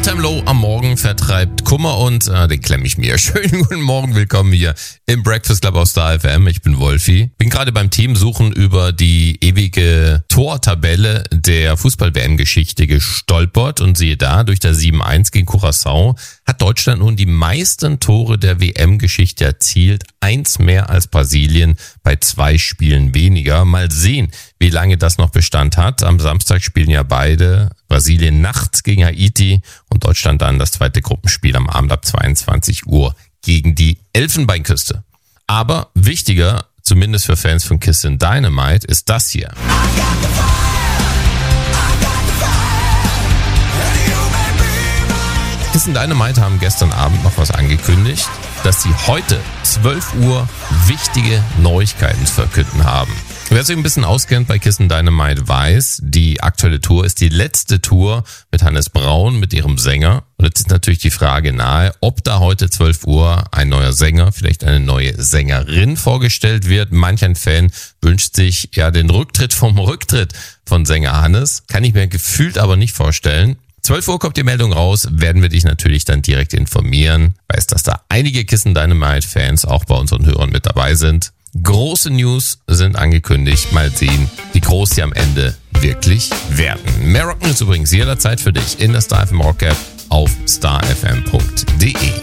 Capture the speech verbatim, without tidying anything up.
All-Time Low am Morgen vertreibt Kummer und äh, den klemme ich mir. Schönen guten Morgen, willkommen hier im Breakfast Club auf Star F M. Ich bin Wolfi. Bin gerade beim Teamsuchen über die ewige Tortabelle der Fußball-W M-Geschichte gestolpert und siehe da, durch das sieben eins gegen Curaçao hat Deutschland nun die meisten Tore der W M-Geschichte erzielt. Eins mehr als Brasilien bei zwei Spielen weniger. Mal sehen, wie lange das noch Bestand hat. Am Samstag spielen ja beide, Brasilien nachts gegen Haiti und Deutschland dann das zweite Gruppenspiel am Abend ab zweiundzwanzig Uhr gegen die Elfenbeinküste. Aber wichtiger, zumindest für Fans von Kissin' Dynamite, ist das hier. Kissin' Dynamite haben gestern Abend noch was angekündigt, dass sie heute zwölf Uhr wichtige Neuigkeiten zu verkünden haben. Wer sich ein bisschen auskennt bei Kissin' Dynamite weiß, die aktuelle Tour ist die letzte Tour mit Hannes Braun, mit ihrem Sänger. Und jetzt ist natürlich die Frage nahe, ob da heute zwölf Uhr ein neuer Sänger, vielleicht eine neue Sängerin vorgestellt wird. Manch ein Fan wünscht sich ja den Rücktritt vom Rücktritt von Sänger Hannes. Kann ich mir gefühlt aber nicht vorstellen. zwölf Uhr kommt die Meldung raus, werden wir dich natürlich dann direkt informieren. Weiß, dass da einige Kissin' Dynamite Fans auch bei unseren Hörern mit dabei sind. Große News sind angekündigt. Mal sehen, wie groß sie am Ende wirklich werden. Mehr Rock News übrigens jederzeit für dich in der Star F M Rock App auf star f m punkt d e.